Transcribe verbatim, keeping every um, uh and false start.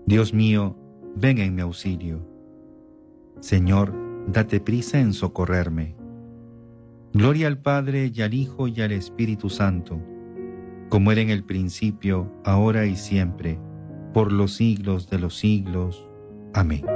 Dios mío, ven en mi auxilio. Señor, date prisa en socorrerme. Gloria al Padre, y al Hijo, y al Espíritu Santo, como era en el principio, ahora y siempre, por los siglos de los siglos. Amén.